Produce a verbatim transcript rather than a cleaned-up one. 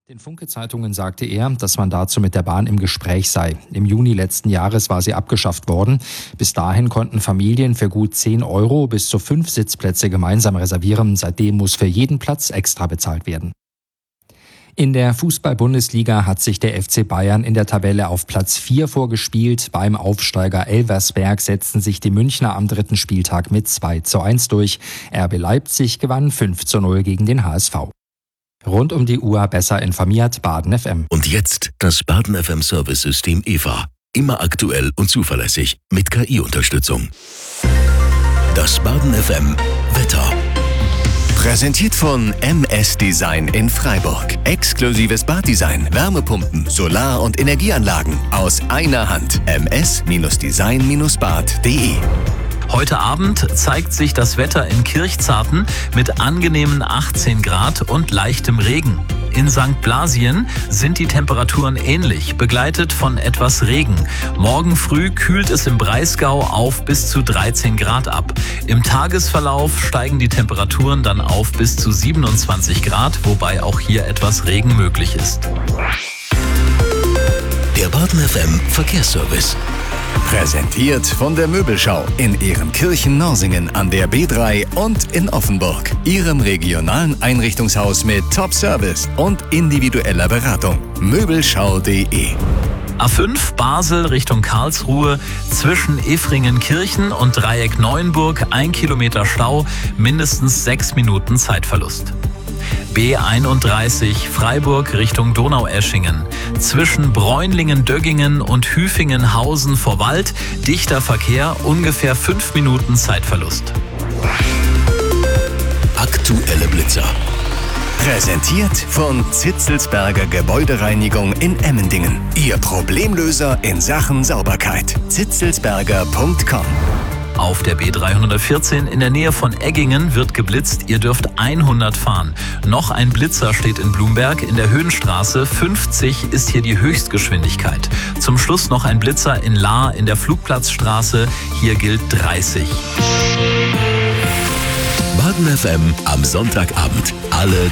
Den Funke-Zeitungen sagte er, dass man dazu mit der Bahn im Gespräch sei. Im Juni letzten Jahres war sie abgeschafft worden. Bis dahin konnten Familien für gut zehn Euro bis zu fünf Sitzplätze gemeinsam reservieren. Seitdem muss für jeden Platz extra bezahlt werden. In der Fußball-Bundesliga hat sich der F C Bayern in der Tabelle auf Platz vier vorgespielt. Beim Aufsteiger Elversberg setzten sich die Münchner am dritten Spieltag mit zwei zu eins durch. R B Leipzig gewann fünf zu null gegen den H S V. Rund um die Uhr besser informiert Baden F M. Und jetzt das Baden F M Service-System E V A. Immer aktuell und zuverlässig mit K I-Unterstützung. Das Baden F M Wetter. Präsentiert von M S Design in Freiburg. Exklusives Baddesign, Wärmepumpen, Solar- und Energieanlagen aus einer Hand. m s design bad punkt d e. Heute Abend zeigt sich das Wetter in Kirchzarten mit angenehmen achtzehn Grad und leichtem Regen. In Sankt Blasien sind die Temperaturen ähnlich, begleitet von etwas Regen. Morgen früh kühlt es im Breisgau auf bis zu dreizehn Grad ab. Im Tagesverlauf steigen die Temperaturen dann auf bis zu siebenundzwanzig Grad, wobei auch hier etwas Regen möglich ist. Der Baden F M Verkehrsservice. Präsentiert von der Möbelschau in Ehrenkirchen-Norsingen an der B drei und in Offenburg. Ihrem regionalen Einrichtungshaus mit Top-Service und individueller Beratung. Möbelschau punkt d e. A fünf Basel Richtung Karlsruhe, zwischen Efringen-Kirchen und Dreieck Neuenburg ein Kilometer Stau, mindestens sechs Minuten Zeitverlust. B einunddreißig Freiburg Richtung Donaueschingen. Zwischen Bräunlingen-Döggingen und Hüfingen-Hausen vor Wald dichter Verkehr, ungefähr fünf Minuten Zeitverlust. Aktuelle Blitzer. Präsentiert von Zitzelsberger Gebäudereinigung in Emmendingen. Ihr Problemlöser in Sachen Sauberkeit. zitzelsberger punkt com. Auf der B dreihundertvierzehn in der Nähe von Eggingen wird geblitzt. Ihr dürft hundert fahren. Noch ein Blitzer steht in Blumberg in der Höhenstraße. fünfzig ist hier die Höchstgeschwindigkeit. Zum Schluss noch ein Blitzer in Lahr in der Flugplatzstraße. Hier gilt dreißig. Baden F M am Sonntagabend. Alle